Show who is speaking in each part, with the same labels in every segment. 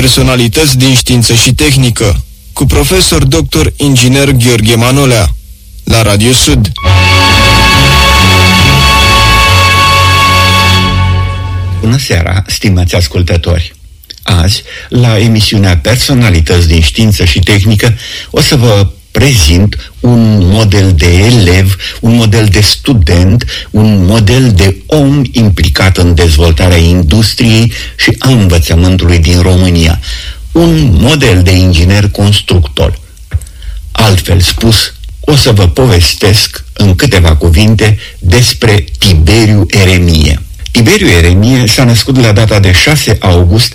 Speaker 1: Personalități din știință și tehnică, cu profesor dr. inginer Gheorghe Manolea, la Radio Sud.
Speaker 2: Bună seara, stimați ascultători! Azi, la emisiunea Personalități din știință și tehnică, o să vă prezint un model de elev, un model de student, un model de om implicat în dezvoltarea industriei și a învățământului din România. Un model de inginer constructor. Altfel spus, o să vă povestesc în câteva cuvinte despre Tiberiu Eremie. Tiberiu Eremie s-a născut la data de 6 august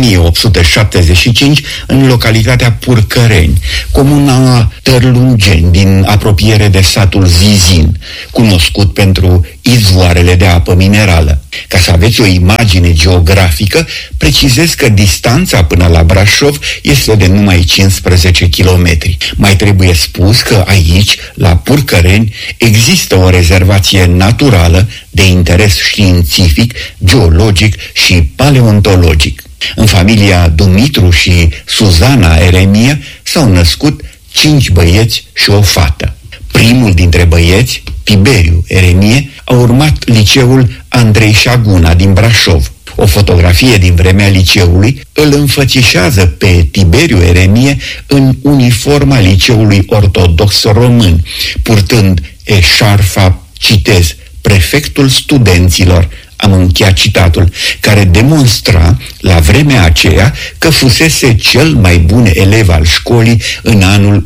Speaker 2: 1875 în localitatea Purcăreni, comuna Târlungeni, din apropiere de satul Zizin, cunoscut pentru izvoarele de apă minerală. Ca să aveți o imagine geografică, precizez că distanța până la Brașov este de numai 15 kilometri. Mai trebuie spus că aici, la Purcăreni, există o rezervație naturală de interes științific, geologic și paleontologic. În familia Dumitru și Suzana Eremie s-au născut 5 băieți și o fată. Primul dintre băieți, Tiberiu Eremie, a urmat liceul Andrei Șaguna din Brașov. O fotografie din vremea liceului îl înfățișează pe Tiberiu Eremie în uniforma liceului ortodox român, purtând eșarfa, citez, prefectul studenților, am încheiat citatul, care demonstra la vremea aceea că fusese cel mai bun elev al școlii în anul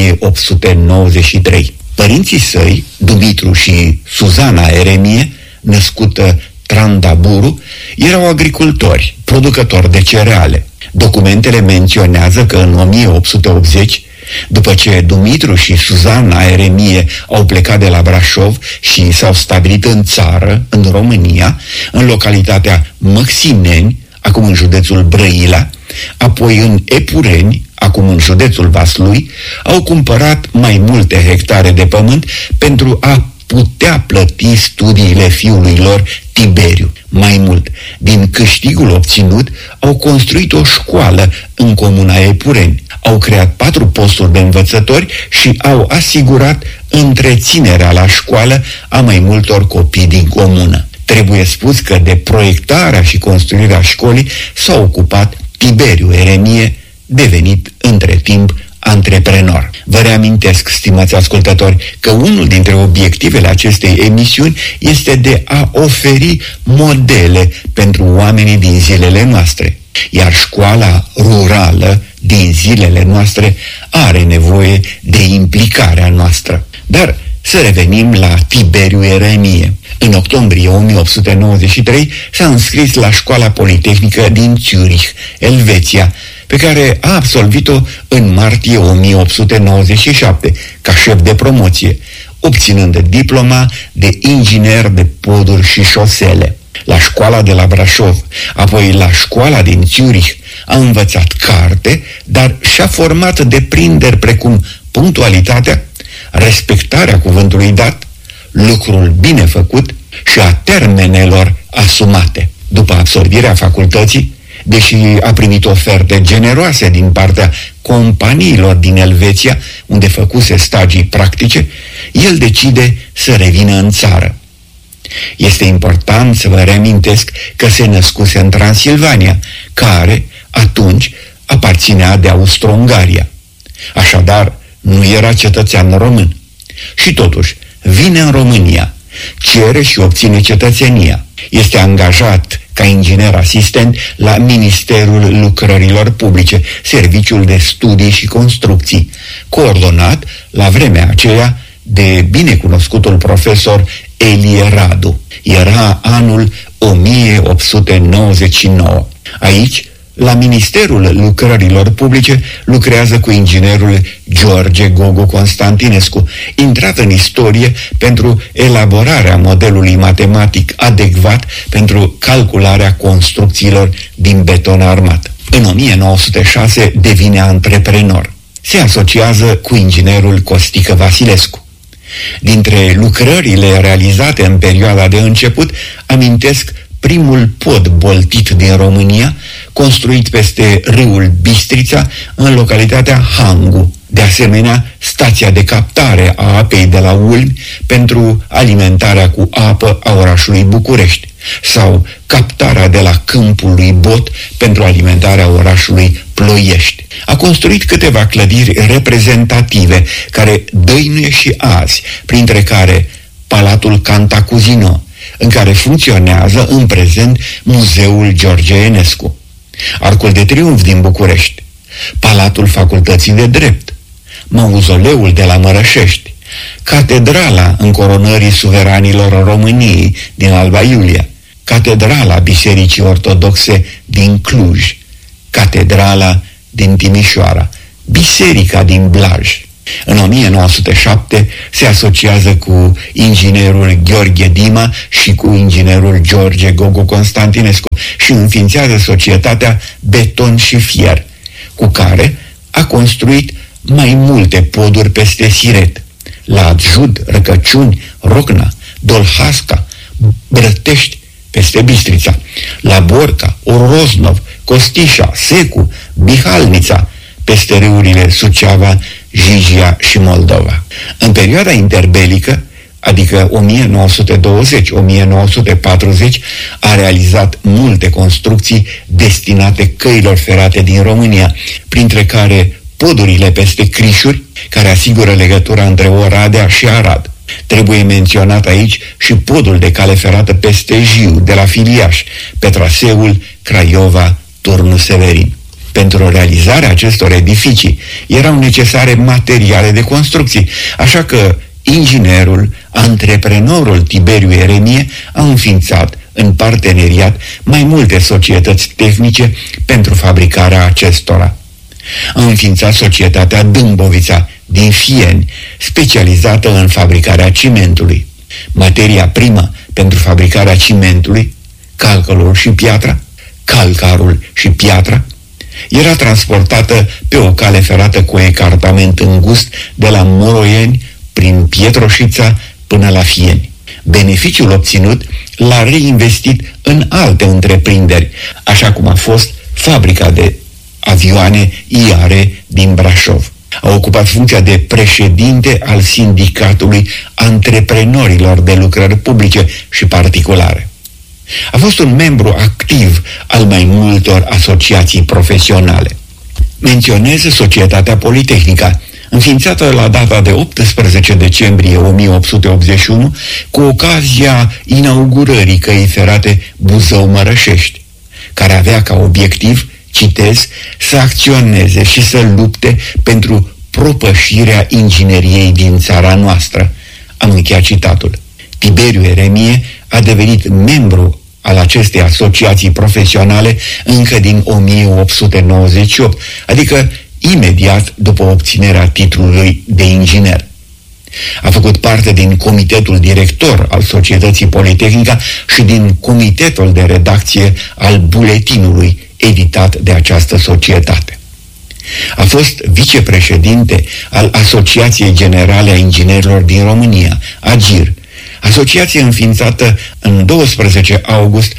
Speaker 2: 1893. Părinții săi, Dumitru și Suzana Eremie, născută Trandaburu, erau agricultori, producători de cereale. Documentele menționează că în 1880, după ce Dumitru și Suzana Eremie au plecat de la Brașov și s-au stabilit în țară, în România, în localitatea Măxineni, acum în județul Brăila, apoi în Epureni, acum în județul Vaslui, au cumpărat mai multe hectare de pământ pentru a putea plăti studiile fiului lor, Tiberiu. Mai mult, din câștigul obținut, au construit o școală în comuna Epureni, au creat 4 posturi de învățători și au asigurat întreținerea la școală a mai multor copii din comună. Trebuie spus că de proiectarea și construirea școlii s-a ocupat Tiberiu Eremie, devenit între timp antreprenor. Vă reamintesc, stimați ascultători, că unul dintre obiectivele acestei emisiuni este de a oferi modele pentru oamenii din zilele noastre. Iar școala rurală din zilele noastre are nevoie de implicarea noastră. Dar să revenim la Tiberiu Eremie. În octombrie 1893 s-a înscris la școala politehnică din Zurich, Elveția, pe care a absolvit-o în martie 1897 ca șef de promoție, obținând diploma de inginer de poduri și șosele. La școala de la Brașov, apoi la școala din Zurich, a învățat carte, dar și-a format deprinderi precum punctualitatea, respectarea cuvântului dat, lucrul bine făcut și a termenelor asumate. După absolvirea facultății, deși a primit oferte generoase din partea companiilor din Elveția, unde făcuse stagii practice, el decide să revină în țară. Este important să vă reamintesc că se născuse în Transilvania, care atunci aparținea de Austro-Ungaria. Așadar, nu era cetățean român. Și totuși, vine în România, cere și obține cetățenia. Este angajat ca inginer asistent la Ministerul Lucrărilor Publice, Serviciul de Studii și Construcții, coordonat la vremea aceea de binecunoscutul profesor Elie Radu. Era anul 1899. Aici, la Ministerul Lucrărilor Publice, lucrează cu inginerul George Gogo Constantinescu, intrat în istorie pentru elaborarea modelului matematic adecvat pentru calcularea construcțiilor din beton armat. În 1906 devine antreprenor. Se asociază cu inginerul Costică Vasilescu. Dintre lucrările realizate în perioada de început, amintesc primul pod boltit din România, construit peste râul Bistrița, în localitatea Hangu. De asemenea, stația de captare a apei de la Ulmi pentru alimentarea cu apă a orașului București sau captarea de la Câmpul lui Bot pentru alimentarea orașului Ploiești. A construit câteva clădiri reprezentative care dăinuie și azi, printre care Palatul Cantacuzino, în care funcționează în prezent Muzeul George Enescu, Arcul de Triunf din București, Palatul Facultății de Drept, Mauzoleul de la Mărășești, Catedrala Încoronării Suveranilor României din Alba Iulia, Catedrala Bisericii Ortodoxe din Cluj, Catedrala din Timișoara, Biserica din Blaj. În 1907 se asociază cu inginerul Gheorghe Dima și cu inginerul George Gogo Constantinescu și înființează societatea Beton și Fier, cu care a construit mai multe poduri peste Siret, la Adjud, Răcăciuni, Rocna, Dolhasca, Brătești, peste Bistrița, la Borca, Oroznov, Costișa, Secu, Bihalnița, peste râurile Suceava, Jijia și Moldova. În perioada interbelică, adică 1920-1940, a realizat multe construcții destinate căilor ferate din România, printre care podurile peste Crișuri, care asigură legătura între Oradea și Arad. Trebuie menționat aici și podul de cale ferată peste Jiu, de la Filiaș, pe traseul Craiova-Turnu Severin. Pentru realizarea acestor edificii erau necesare materiale de construcții, așa că inginerul, antreprenorul Tiberiu Eremie a înființat în parteneriat mai multe societăți tehnice pentru fabricarea acestora. A înființat societatea Dâmbovița din Fieni, specializată în fabricarea cimentului. Materia primă pentru fabricarea cimentului, calcarul și piatra, calcarul și piatra, era transportată pe o cale ferată cu ecartament îngust de la Moroieni prin Pietroșița până la Fieni. Beneficiul obținut l-a reinvestit în alte întreprinderi, așa cum a fost fabrica de avioane IARE din Brașov. A ocupat funcția de președinte al Sindicatului Antreprenorilor de Lucrări Publice și Particulare. A fost un membru activ al mai multor asociații profesionale. Menționez Societatea Politehnica, înființată la data de 18 decembrie 1881, cu ocazia inaugurării căii ferate Buzău-Mărășești, care avea ca obiectiv, citez, să acționeze și să lupte pentru propășirea ingineriei din țara noastră. Am încheiat citatul. Tiberiu Eremie a devenit membru al acestei asociații profesionale încă din 1898, adică imediat după obținerea titlului de inginer. A făcut parte din comitetul director al Societății Politehnica și din comitetul de redacție al buletinului editat de această societate. A fost vicepreședinte al Asociației Generale a Inginerilor din România, AGIR, asociație înființată în 12 august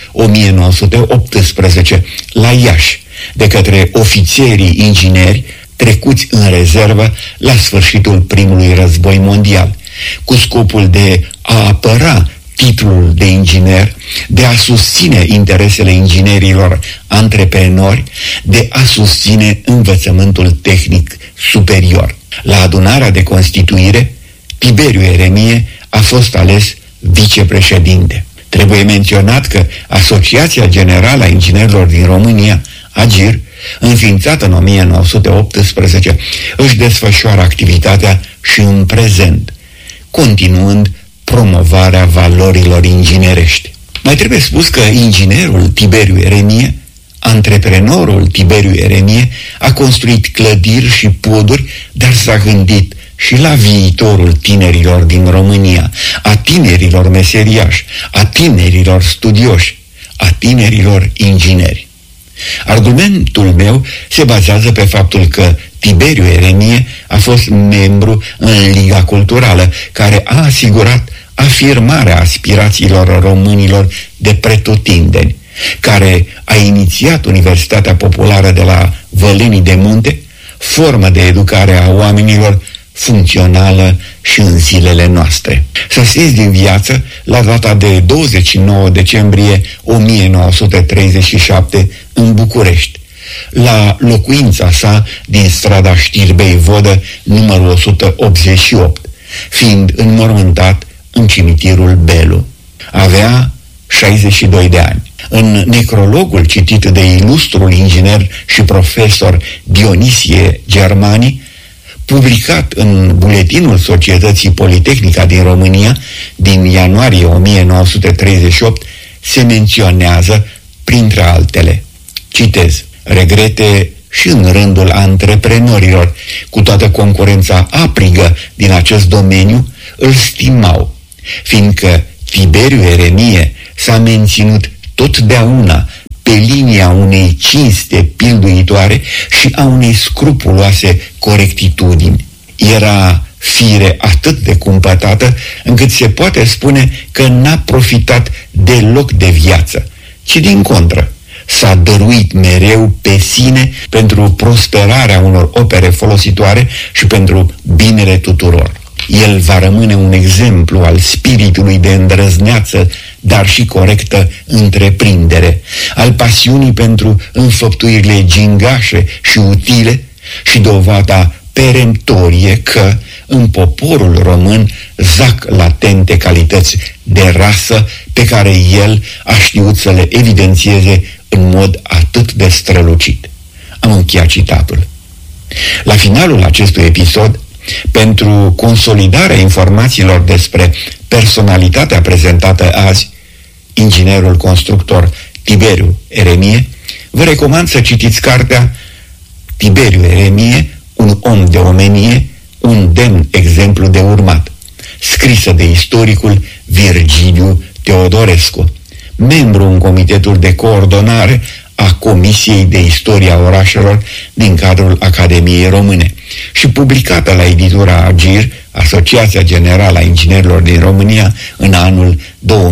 Speaker 2: 1918 la Iași, de către ofițerii ingineri trecuți în rezervă la sfârșitul primului război mondial, cu scopul de a apăra titlul de inginer, de a susține interesele inginerilor antreprenori, de a susține învățământul tehnic superior. La adunarea de constituire, Tiberiu Eremie a fost ales vicepreședinte. Trebuie menționat că Asociația Generală a Inginerilor din România, AGIR, înființată în 1918, își desfășoară activitatea și în prezent, continuând promovarea valorilor inginerești. Mai trebuie spus că inginerul Tiberiu Eremie, antreprenorul Tiberiu Eremie, a construit clădiri și poduri, dar s-a gândit și la viitorul tinerilor din România, a tinerilor meseriași, a tinerilor studioși, a tinerilor ingineri. Argumentul meu se bazează pe faptul că Tiberiu Eremie a fost membru în Liga Culturală, care a asigurat afirmarea aspirațiilor românilor de pretutindeni, care a inițiat Universitatea Populară de la Vălenii de Munte, formă de educare a oamenilor funcțională și în zilele noastre. Sosiți din viață la data de 29 decembrie 1937 în București, la locuința sa din strada Știrbei Vodă, numărul 188, fiind înmormântat în cimitirul Belu. Avea 62 de ani. În necrologul citit de ilustrul inginer și profesor Dionisie Germani, publicat în Buletinul Societății Politehnica din România din ianuarie 1938, se menționează, printre altele, citez, regrete și în rândul antreprenorilor, cu toată concurența aprigă din acest domeniu, îl stimau, fiindcă Tiberiu Eremie s-a menținut totdeauna pe linia unei cinste pilduitoare și a unei scrupuloase corectitudini. Era fire atât de cumpătată încât se poate spune că n-a profitat deloc de viață, ci din contră s-a dăruit mereu pe sine pentru prosperarea unor opere folositoare și pentru binele tuturor. El va rămâne un exemplu al spiritului de îndrăzneață, dar și corectă întreprindere, al pasiunii pentru înfăptuirile gingașe și utile și dovada peremptorie că în poporul român zac latente calități de rasă pe care el a știut să le evidențieze în mod atât de strălucit. Am încheiat citatul. La finalul acestui episod, pentru consolidarea informațiilor despre personalitatea prezentată azi, inginerul constructor Tiberiu Eremie, vă recomand să citiți cartea Tiberiu Eremie, un om de omenie, un demn exemplu de urmat, scrisă de istoricul Virgiliu Teodorescu, membru în comitetul de coordonare a Comisiei de Istoria Orașelor din cadrul Academiei Române și publicată la editura Agir, Asociația Generală a Inginerilor din România, în anul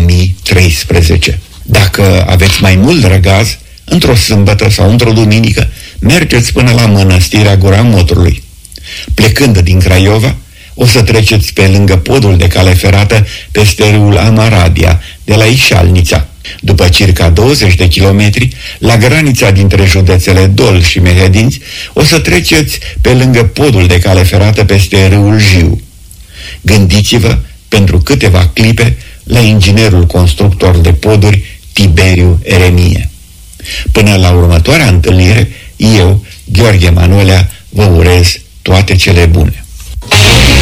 Speaker 2: 2013. Dacă aveți mai mult răgaz, într-o sâmbătă sau într-o duminică, mergeți până la Mănăstirea Gura Motrului. Plecând din Craiova, o să treceți pe lângă podul de cale ferată peste râul Amaradia, de la Ișalnița. După circa 20 de kilometri, la granița dintre județele Dol și Mehedinți, o să treceți pe lângă podul de cale ferată peste râul Jiu. Gândiți-vă pentru câteva clipe la inginerul constructor de poduri Tiberiu Eremie. Până la următoarea întâlnire, eu, Gheorghe Manolea, vă urez toate cele bune.